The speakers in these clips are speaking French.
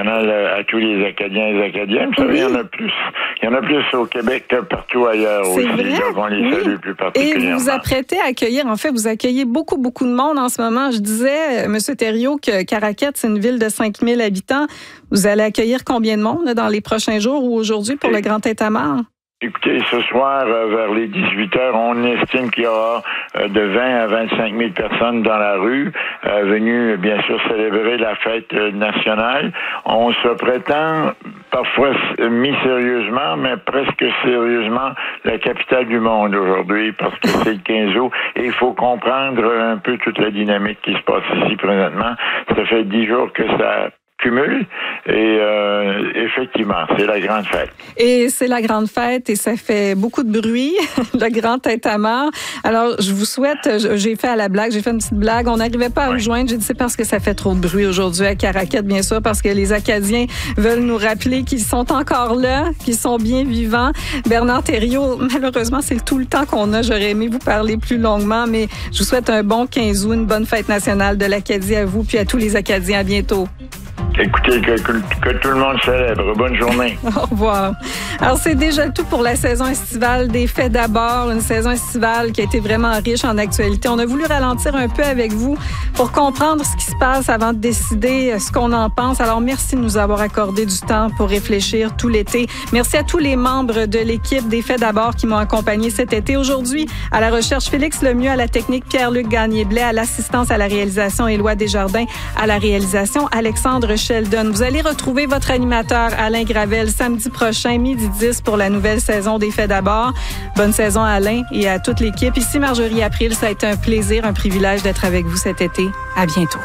national à tous les Acadiens et les Acadiennes. Vous savez, il y en a plus. Il y en a plus au Québec que partout ailleurs aussi. C'est vrai? Donc, on les salue plus particulièrement. Et vous vous apprêtez à accueillir, en fait, vous accueillez beaucoup de monde en ce moment. Je disais, M. Thériault, que Caraquet, c'est une ville de 5000 habitants. Vous allez accueillir combien de monde dans les prochains jours ou aujourd'hui pour le Grand Tintamarre? Écoutez, ce soir, vers les 18 heures, on estime qu'il y aura de 20 à 25 000 personnes dans la rue, venues, bien sûr, célébrer la fête nationale. On se prétend, parfois mi-sérieusement, mais presque sérieusement, la capitale du monde aujourd'hui, parce que c'est le 15 août, et il faut comprendre un peu toute la dynamique qui se passe ici présentement. Ça fait 10 jours que ça cumule et effectivement, c'est la grande fête. Et c'est la grande fête et ça fait beaucoup de bruit, le Grand Tintamarre. Alors, je vous souhaite, j'ai fait une petite blague, on n'arrivait pas à vous joindre, j'ai dit c'est parce que ça fait trop de bruit aujourd'hui à Caraquet, bien sûr, parce que les Acadiens veulent nous rappeler qu'ils sont encore là, qu'ils sont bien vivants. Bernard Thériault, malheureusement, c'est tout le temps qu'on a, j'aurais aimé vous parler plus longuement, mais je vous souhaite un bon 15 août, une bonne fête nationale de l'Acadie à vous, puis à tous les Acadiens, à bientôt. Écoutez, que tout le monde célèbre. Bonne journée. Au revoir. Alors, c'est déjà tout pour la saison estivale des Faits d'abord, une saison estivale qui a été vraiment riche en actualité. On a voulu ralentir un peu avec vous pour comprendre ce qui se passe avant de décider ce qu'on en pense. Alors, merci de nous avoir accordé du temps pour réfléchir tout l'été. Merci à tous les membres de l'équipe des Faits d'abord qui m'ont accompagné cet été. Aujourd'hui, à la recherche, Félix Lemieux, à la technique, Pierre-Luc Gagné-Blais, à l'assistance à la réalisation, Éloi Desjardins, à la réalisation, Alexandre Sheldon. Vous allez retrouver votre animateur Alain Gravel samedi prochain, 12h10 pour la nouvelle saison des Faits d'abord. Bonne saison à Alain et à toute l'équipe. Ici Marjorie April, ça a été un plaisir, un privilège d'être avec vous cet été. À bientôt.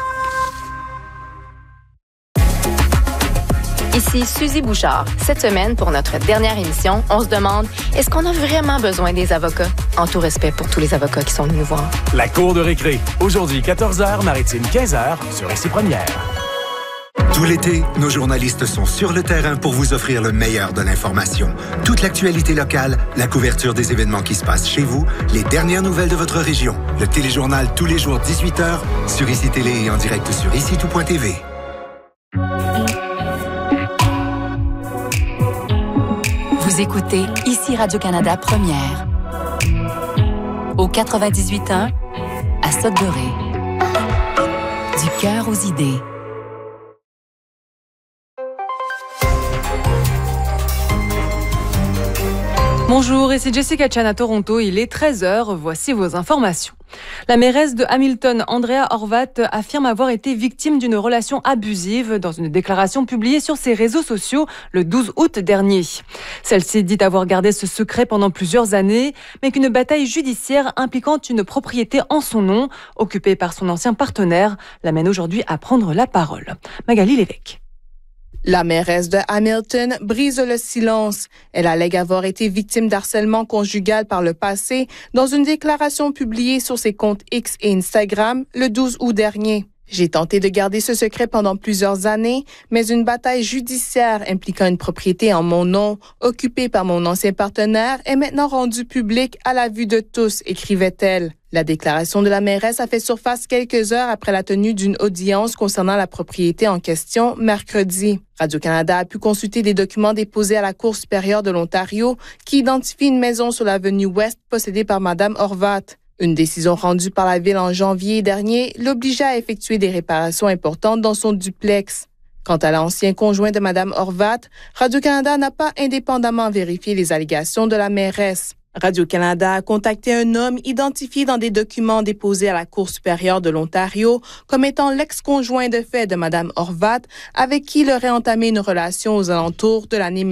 Ici Suzy Bouchard. Cette semaine, pour notre dernière émission, on se demande, est-ce qu'on a vraiment besoin des avocats? En tout respect pour tous les avocats qui sont venus nous voir. La Cour de récré. Aujourd'hui, 14h, Maritime, 15h, sur Ici Première. Tout l'été, nos journalistes sont sur le terrain pour vous offrir le meilleur de l'information. Toute l'actualité locale, la couverture des événements qui se passent chez vous, les dernières nouvelles de votre région. Le téléjournal tous les jours 18h sur ICI Télé et en direct sur ICI-tout.tv. Vous écoutez Ici Radio-Canada Première. Au 98.1, à Sudbury. Du cœur aux idées. Bonjour, ici Jessica Chan à Toronto. Il est 13h. Voici vos informations. La mairesse de Hamilton, Andrea Horwath, affirme avoir été victime d'une relation abusive dans une déclaration publiée sur ses réseaux sociaux le 12 août dernier. Celle-ci dit avoir gardé ce secret pendant plusieurs années, mais qu'une bataille judiciaire impliquant une propriété en son nom, occupée par son ancien partenaire, l'amène aujourd'hui à prendre la parole. Magali Lévesque. La mairesse de Hamilton brise le silence. Elle allègue avoir été victime d'harcèlement conjugal par le passé dans une déclaration publiée sur ses comptes X et Instagram le 12 août dernier. J'ai tenté de garder ce secret pendant plusieurs années, mais une bataille judiciaire impliquant une propriété en mon nom, occupée par mon ancien partenaire, est maintenant rendue publique à la vue de tous, écrivait-elle. La déclaration de la mairesse a fait surface quelques heures après la tenue d'une audience concernant la propriété en question mercredi. Radio-Canada a pu consulter des documents déposés à la Cour supérieure de l'Ontario qui identifient une maison sur l'avenue Ouest possédée par Mme Horwath. Une décision rendue par la Ville en janvier dernier l'obligeait à effectuer des réparations importantes dans son duplex. Quant à l'ancien conjoint de Mme Horwath, Radio-Canada n'a pas indépendamment vérifié les allégations de la mairesse. Radio-Canada a contacté un homme identifié dans des documents déposés à la Cour supérieure de l'Ontario comme étant l'ex-conjoint de fait de Mme Horwath, avec qui il aurait entamé une relation aux alentours de l'année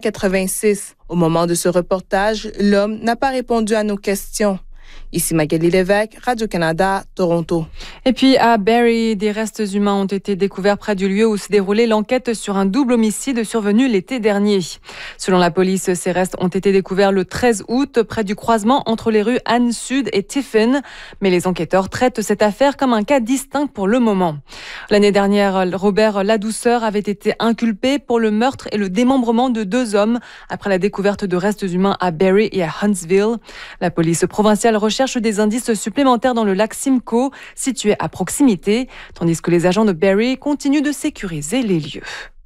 1986. Au moment de ce reportage, l'homme n'a pas répondu à nos questions. Ici Magali Lévesque, Radio-Canada, Toronto. Et puis à Barrie, des restes humains ont été découverts près du lieu où s'est déroulée l'enquête sur un double homicide survenu l'été dernier. Selon la police, ces restes ont été découverts le 13 août près du croisement entre les rues Anne-Sud et Tiffin. Mais les enquêteurs traitent cette affaire comme un cas distinct pour le moment. L'année dernière, Robert Ladouceur avait été inculpé pour le meurtre et le démembrement de 2 hommes après la découverte de restes humains à Barrie et à Huntsville. La police provinciale recherche des indices supplémentaires dans le lac Simcoe, situé à proximité, tandis que les agents de Barrie continuent de sécuriser les lieux.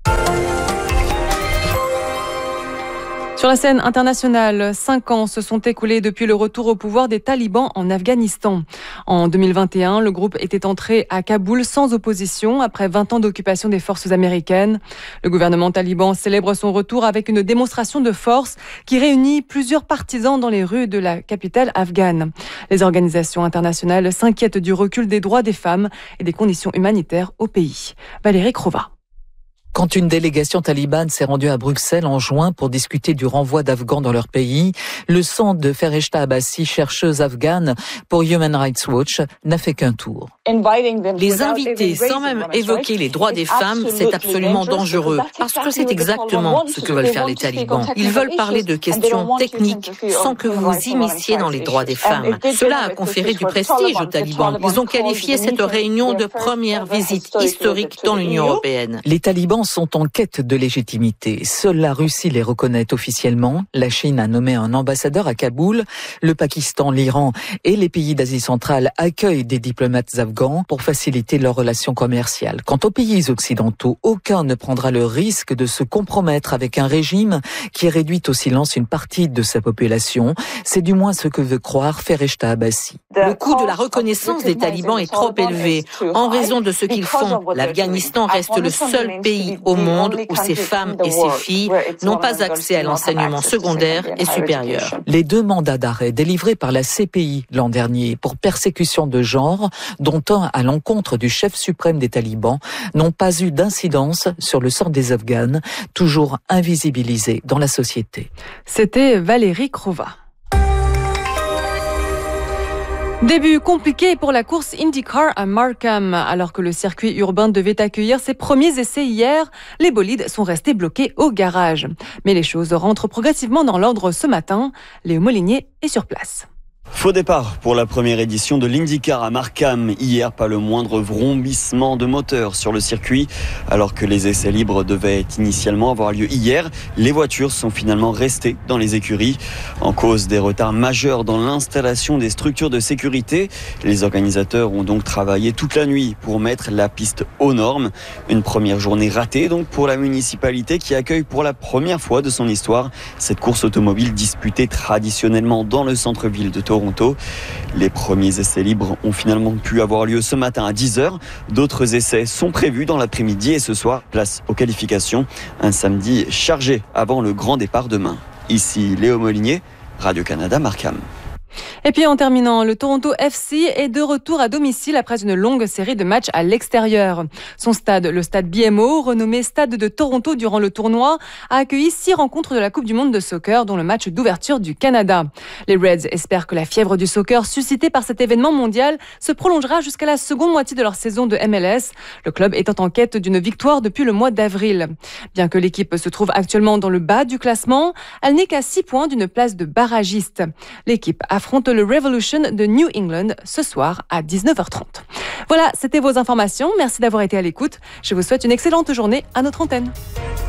Sur la scène internationale, 5 ans se sont écoulés depuis le retour au pouvoir des talibans en Afghanistan. En 2021, le groupe était entré à Kaboul sans opposition après 20 ans d'occupation des forces américaines. Le gouvernement taliban célèbre son retour avec une démonstration de force qui réunit plusieurs partisans dans les rues de la capitale afghane. Les organisations internationales s'inquiètent du recul des droits des femmes et des conditions humanitaires au pays. Valérie Crova. Quand une délégation talibane s'est rendue à Bruxelles en juin pour discuter du renvoi d'Afghans dans leur pays, le sang de Fereshta Abbasi, chercheuse afghane pour Human Rights Watch, n'a fait qu'un tour. Les inviter sans même évoquer les droits des femmes, c'est absolument dangereux, parce que c'est exactement ce que veulent faire les talibans. Ils veulent parler de questions techniques sans que vous vous immisciez dans les droits des femmes. Cela a conféré du prestige aux talibans. Ils ont qualifié cette réunion de première visite historique dans l'Union européenne. Les talibans sont en quête de légitimité. Seule la Russie les reconnaît officiellement. La Chine a nommé un ambassadeur à Kaboul. Le Pakistan, l'Iran et les pays d'Asie centrale accueillent des diplomates afghans pour faciliter leurs relations commerciales. Quant aux pays occidentaux, aucun ne prendra le risque de se compromettre avec un régime qui réduit au silence une partie de sa population. C'est du moins ce que veut croire Fereshta Abbasi. Le coût de la reconnaissance des talibans est trop élevé. En raison de ce qu'ils font, l'Afghanistan reste le seul pays au monde où ces femmes et ces filles n'ont pas accès à l'enseignement secondaire et supérieur. Les 2 mandats d'arrêt délivrés par la CPI l'an dernier pour persécution de genre, dont un à l'encontre du chef suprême des talibans, n'ont pas eu d'incidence sur le sort des Afghanes, toujours invisibilisés dans la société. C'était Valérie Crova. Début compliqué pour la course IndyCar à Markham. Alors que le circuit urbain devait accueillir ses premiers essais hier, les bolides sont restés bloqués au garage. Mais les choses rentrent progressivement dans l'ordre ce matin. Léo Molinier est sur place. Faux départ pour la première édition de l'IndyCar à Markham. Hier, pas le moindre vrombissement de moteur sur le circuit. Alors que les essais libres devaient initialement avoir lieu hier, les voitures sont finalement restées dans les écuries. En cause des retards majeurs dans l'installation des structures de sécurité, les organisateurs ont donc travaillé toute la nuit pour mettre la piste aux normes. Une première journée ratée donc pour la municipalité qui accueille pour la première fois de son histoire cette course automobile disputée traditionnellement dans le centre-ville de Toronto. Les premiers essais libres ont finalement pu avoir lieu ce matin à 10h. D'autres essais sont prévus dans l'après-midi et ce soir, place aux qualifications. Un samedi chargé avant le grand départ demain. Ici Léo Molinier, Radio-Canada, Markham. Et puis en terminant, le Toronto FC est de retour à domicile après une longue série de matchs à l'extérieur. Son stade, le stade BMO, renommé Stade de Toronto durant le tournoi, a accueilli 6 rencontres de la Coupe du monde de soccer, dont le match d'ouverture du Canada. Les Reds espèrent que la fièvre du soccer suscitée par cet événement mondial se prolongera jusqu'à la seconde moitié de leur saison de MLS, le club étant en quête d'une victoire depuis le mois d'avril. Bien que l'équipe se trouve actuellement dans le bas du classement, elle n'est qu'à 6 points d'une place de barragiste. L'équipe affronte le Revolution de New England ce soir à 19h30. Voilà, c'était vos informations. Merci d'avoir été à l'écoute. Je vous souhaite une excellente journée à notre antenne.